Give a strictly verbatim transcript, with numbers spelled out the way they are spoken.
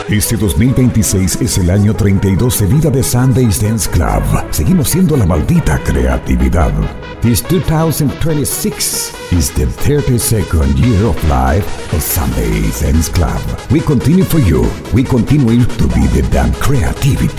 Este dos mil veintiséis es el año treinta y dos de vida de Sundays Dance Club. Seguimos siendo la maldita creatividad. This two thousand twenty-six is the thirty-second year of life of Sundays Dance Club. We continue for you. We continue to be the damn creativity.